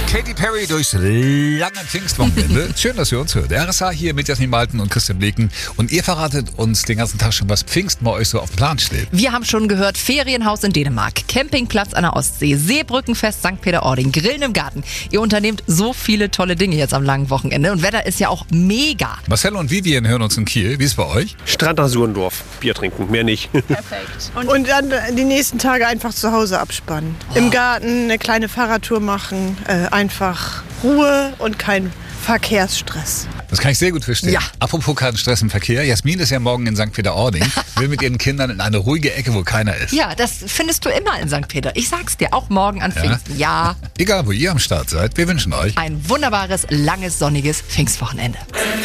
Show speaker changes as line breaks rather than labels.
Katy Perry durchs lange Pfingstwochenende. Schön, dass ihr uns hört. Der RSA hier mit Jasmin Malten und Christian Bleken. Und ihr verratet uns den ganzen Tag schon, was Pfingsten bei euch so auf dem Plan steht.
Wir haben schon gehört, Ferienhaus in Dänemark, Campingplatz an der Ostsee, Seebrückenfest St. Peter-Ording, Grillen im Garten. Ihr unternehmt so viele tolle Dinge jetzt am langen Wochenende und Wetter ist ja auch mega.
Marcel und Vivian hören uns in Kiel. Wie ist es bei euch?
Strand nach Surendorf. Bier trinken, mehr nicht.
Perfekt. Und dann die nächsten Tage einfach zu Hause abspannen. Im Garten eine kleine Fahrradtour machen. Einfach Ruhe und kein Verkehrsstress.
Das kann ich sehr gut verstehen.
Ja.
Apropos keinen Stress im Verkehr. Jasmin ist ja morgen in St. Peter-Ording. Will mit ihren Kindern in eine ruhige Ecke, wo keiner ist.
Ja, das findest du immer in St. Peter. Ich sag's dir, auch morgen an Pfingsten. Ja,
Egal, wo ihr am Start seid, wir wünschen euch
ein wunderbares, langes, sonniges Pfingstwochenende.